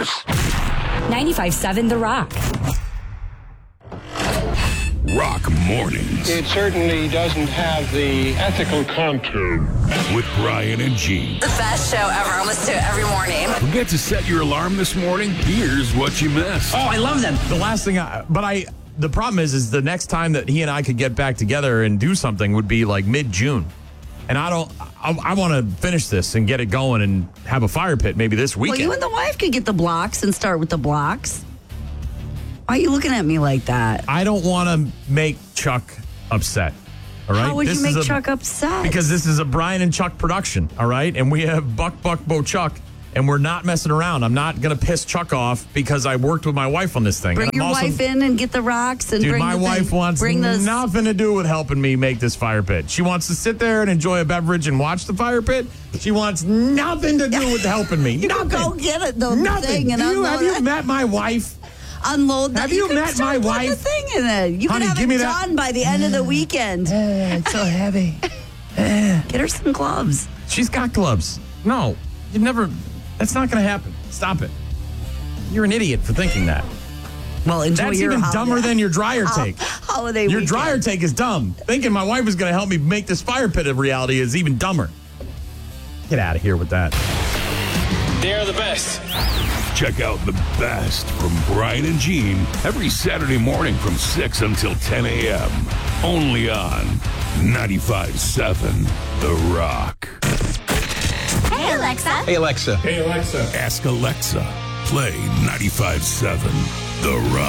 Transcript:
yours. 95.7 The Rock. Rock Mornings. It certainly doesn't have the ethical content. With Brian and Gene. The best show ever. I listen to it every morning. Forget to set your alarm this morning? Here's what you missed. Oh, I love them. The last thing the problem is the next time that he and I could get back together and do something would be like mid-June. And I want to finish this and get it going and have a fire pit maybe this weekend. Well, you and the wife could get the blocks and start with the blocks. Why are you looking at me like that? I don't want to make Chuck upset. All right. How would you make Chuck upset? Because this is a Brian and Chuck production. All right. And we have Buck, Bo, Chuck. And we're not messing around. I'm not going to piss Chuck off because I worked with my wife on this thing. Bring your wife in and get the rocks. And bring my wife wants nothing to do with helping me make this fire pit. She wants to sit there and enjoy a beverage and watch the fire pit. She wants nothing to do with helping me. Nothing. Go get it, though. Nothing. Have you met my wife? Unload that. Have you met my wife? Put the thing in it. You Honey, can have it done by the end of the weekend. It's so heavy. Get her some gloves. She's got gloves. No, you never. That's not going to happen. Stop it. You're an idiot for thinking that. Well, enjoy That's your even dumber than your dryer take. Holiday Your weekend. dryer take is dumb. Thinking my wife was going to help me make this fire pit a reality is even dumber. Get out of here with that. They're the best. Check out the best from Brian and Gene every Saturday morning from 6 until 10 a.m. Only on 95.7 The Rock. Hey, Alexa. Hey, Alexa. Hey, Alexa. Ask Alexa. Play 95.7 The Rock.